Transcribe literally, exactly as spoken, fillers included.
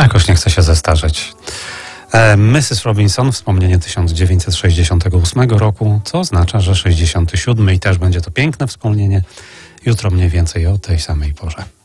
Jakoś nie chce się zestarzeć. E, missus Robinson, wspomnienie tysiąc dziewięćset sześćdziesiątego ósmego roku, co oznacza, że sześćdziesiąty siódmy i też będzie to piękne wspomnienie jutro mniej więcej o tej samej porze.